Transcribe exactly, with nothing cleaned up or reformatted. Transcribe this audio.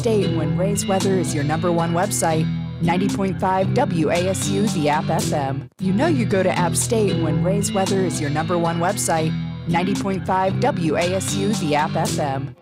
State when Ray's Weather is your number one website. ninety point five W A S U, the App F M. You know you go to App State when Ray's Weather is your number one website. ninety point five W A S U, the App F M.